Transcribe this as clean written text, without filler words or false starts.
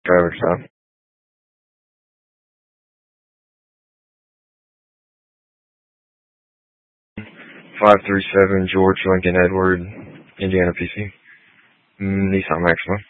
Traffic stop. 537 George Lincoln Edward, Indiana PC. Nissan Maxima.